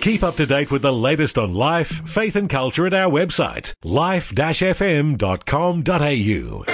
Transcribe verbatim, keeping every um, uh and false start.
Keep up to date with the latest on life, faith and culture at our website, life dash f m dot com dot a u.